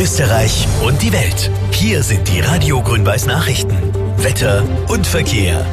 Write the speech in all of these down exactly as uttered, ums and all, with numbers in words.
Österreich und die Welt. Hier sind die Radio Grün-Weiß Nachrichten. Wetter und Verkehr.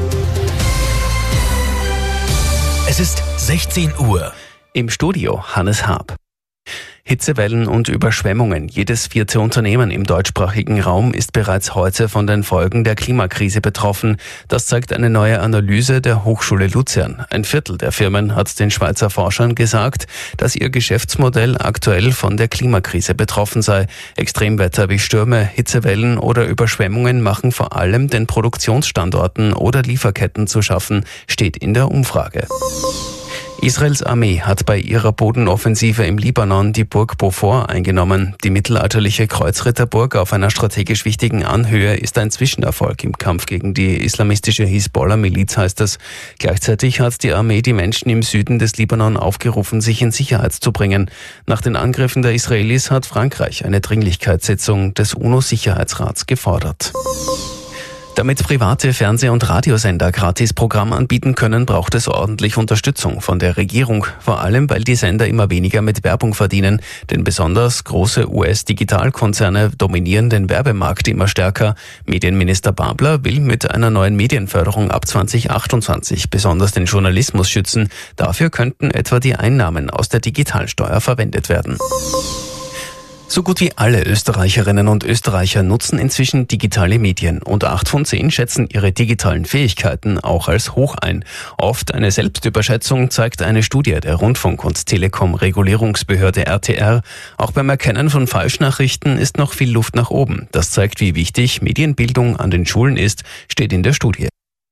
Es ist sechzehn Uhr. Im Studio Hannes Haab. Hitzewellen und Überschwemmungen. Jedes vierte Unternehmen im deutschsprachigen Raum ist bereits heute von den Folgen der Klimakrise betroffen. Das zeigt eine neue Analyse der Hochschule Luzern. Ein Viertel der Firmen hat den Schweizer Forschern gesagt, dass ihr Geschäftsmodell aktuell von der Klimakrise betroffen sei. Extremwetter wie Stürme, Hitzewellen oder Überschwemmungen machen vor allem den Produktionsstandorten oder Lieferketten zu schaffen, steht in der Umfrage. Israels Armee hat bei ihrer Bodenoffensive im Libanon die Burg Beaufort eingenommen. Die mittelalterliche Kreuzritterburg auf einer strategisch wichtigen Anhöhe ist ein Zwischenerfolg im Kampf gegen die islamistische Hisbollah-Miliz, heißt es. Gleichzeitig hat die Armee die Menschen im Süden des Libanon aufgerufen, sich in Sicherheit zu bringen. Nach den Angriffen der Israelis hat Frankreich eine Dringlichkeitssitzung des UNO-Sicherheitsrats gefordert. Damit private Fernseh- und Radiosender gratis Programm anbieten können, braucht es ordentlich Unterstützung von der Regierung. Vor allem, weil die Sender immer weniger mit Werbung verdienen. Denn besonders große U S-Digitalkonzerne dominieren den Werbemarkt immer stärker. Medienminister Babler will mit einer neuen Medienförderung ab zwanzig achtundzwanzig besonders den Journalismus schützen. Dafür könnten etwa die Einnahmen aus der Digitalsteuer verwendet werden. So gut wie alle Österreicherinnen und Österreicher nutzen inzwischen digitale Medien und acht von zehn schätzen ihre digitalen Fähigkeiten auch als hoch ein. Oft eine Selbstüberschätzung zeigt eine Studie der Rundfunk- und Telekom-Regulierungsbehörde R T R. Auch beim Erkennen von Falschnachrichten ist noch viel Luft nach oben. Das zeigt, wie wichtig Medienbildung an den Schulen ist, steht in der Studie.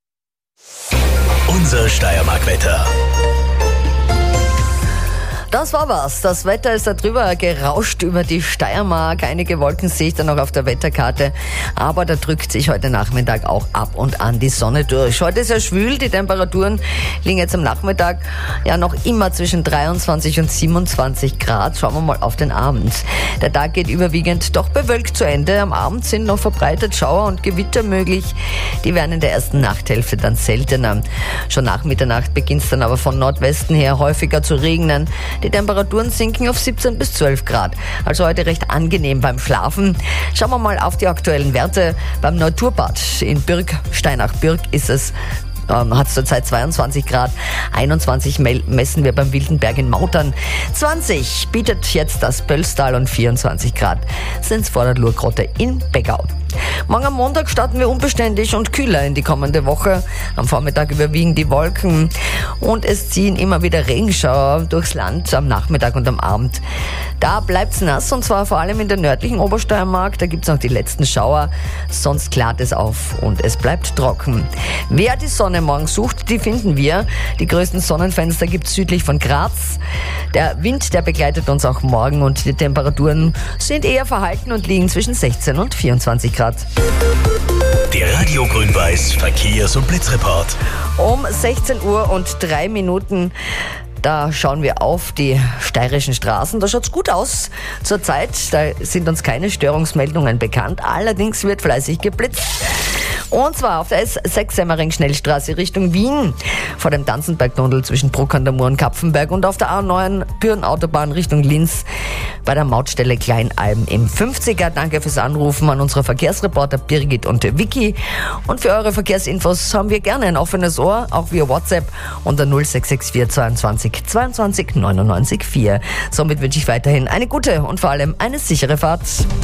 Unser Steiermark-Wetter. Das war was. Das Wetter ist da drüber gerauscht über die Steiermark. Einige Wolken sehe ich da noch auf der Wetterkarte. Aber da drückt sich heute Nachmittag auch ab und an die Sonne durch. Heute ist ja schwül. Die Temperaturen liegen jetzt am Nachmittag ja noch immer zwischen dreiundzwanzig und siebenundzwanzig Grad. Schauen wir mal auf den Abend. Der Tag geht überwiegend doch bewölkt zu Ende. Am Abend sind noch verbreitet Schauer und Gewitter möglich. Die werden in der ersten Nachthälfte dann seltener. Schon nach Mitternacht beginnt es dann aber von Nordwesten her häufiger zu regnen. Die Temperaturen sinken auf siebzehn bis zwölf Grad. Also heute recht angenehm beim Schlafen. Schauen wir mal auf die aktuellen Werte. Beim Naturbad in Birk, Steinach-Birk ist es Ähm, hat es zurzeit zweiundzwanzig Grad, einundzwanzig messen wir beim Wildenberg in Mautern, zwanzig bietet jetzt das Pölstal und vierundzwanzig Grad sind es vor der Lurgrotte in Beggau. Morgen am Montag starten wir unbeständig und kühler in die kommende Woche. Am Vormittag überwiegen die Wolken und es ziehen immer wieder Regenschauer durchs Land am Nachmittag und am Abend. Da bleibt's nass und zwar vor allem in der nördlichen Obersteiermark. Da gibt's noch die letzten Schauer, sonst klart es auf und es bleibt trocken. Wer die Sonne morgen sucht, die finden wir. Die größten Sonnenfenster gibt's südlich von Graz. Der Wind, der begleitet uns auch morgen und die Temperaturen sind eher verhalten und liegen zwischen sechzehn und vierundzwanzig Grad. Der Radio Grün-Weiß Verkehrs- und Blitzreport. Um sechzehn Uhr und drei Minuten. Da schauen wir auf die steirischen Straßen. Da schaut's gut aus zurzeit. Da sind uns keine Störungsmeldungen bekannt. Allerdings wird fleißig geblitzt. Und zwar auf der S sechs Semmering-Schnellstraße Richtung Wien, vor dem Danzenberg-Tunnel zwischen Bruck an der Mur und Kapfenberg und auf der A neun Büren-Autobahn Richtung Linz bei der Mautstelle Kleinalm im fünfziger. Danke fürs Anrufen an unsere Verkehrsreporter Birgit und Vicky. Und für eure Verkehrsinfos haben wir gerne ein offenes Ohr, auch via WhatsApp unter null sechs sechs vier zweiundzwanzig zweiundzwanzig neunundneunzig vier. Somit wünsche ich weiterhin eine gute und vor allem eine sichere Fahrt.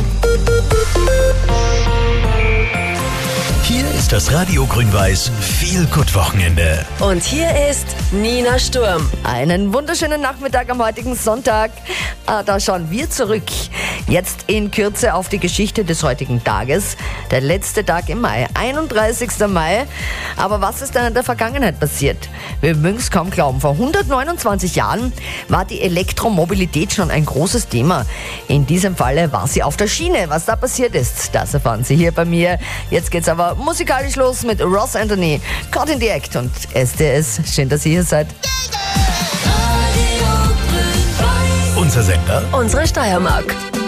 Hier ist das Radio Grün-Weiß Feel-Good-Wochenende. Und hier ist Nina Sturm. Einen wunderschönen Nachmittag am heutigen Sonntag. Ah, da schauen wir zurück. Jetzt in Kürze auf die Geschichte des heutigen Tages. Der letzte Tag im Mai, einunddreißigster Mai. Aber was ist denn in der Vergangenheit passiert? Wir mögen es kaum glauben. Vor hundertneunundzwanzig Jahren war die Elektromobilität schon ein großes Thema. In diesem Falle war sie auf der Schiene. Was da passiert ist, das erfahren Sie hier bei mir. Jetzt geht's aber musikalisch los mit Ross Anthony, Caught in the Act und S D S. Schön, dass ihr hier seid. Unser Sender. Unsere Steiermark.